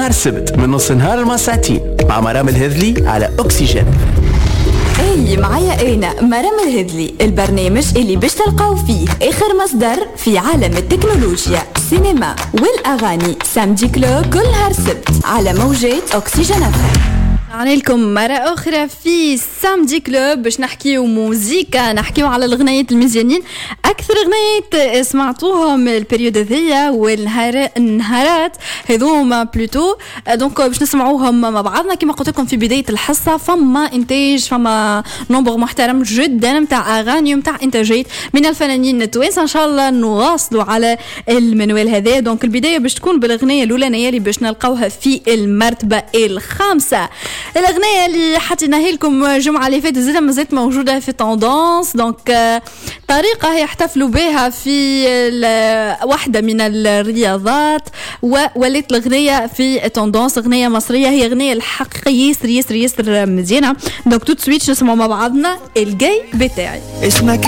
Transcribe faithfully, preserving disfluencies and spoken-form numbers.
نهار سبت من نص نهار لما ساعتين مع مرام الهذلي على أكسجين. اي معايا انا مرام الهذلي، البرنامج اللي باش تلقاو فيه اخر مصدر في عالم التكنولوجيا، السينما والاغاني. سامدي كلوب كل نهار سبت على موجات أكسجين. عنا لكم مرة أخرى في سامدي كلوب باش نحكيو موزيكا، نحكيو على الغنيات المزيانين، أكثر غنيات سمعتوهم البريود ذي والنهارات هذوما بلوتو. دونك باش نسمعوهم مع بعضنا كما قلت لكم في بداية الحصة. فما إنتاج، فما نومبر محترم جدا متاع أغاني ومتاع إنتاجات من الفنانين التوانسة. إن شاء الله نواصلوا على المنوال هذا. دونك البداية باش تكون بالأغنية الأولانية اللي باش نلقاوها في المرتبة الخامسة. الأغنية اللي حطيناها لكم الجمعة اللي فاتت زادة مازالت موجودة في طوندونس. دونك طريقة يحتفلوا بها في واحدة من الرياضات ووليت الأغنية في طوندونس. أغنية مصرية، هي أغنية الحقيقية يسر يسر يسر مزيانة. دونك توت سويتش نسمعوا مع بعضنا الجاي بتاعي. اسمك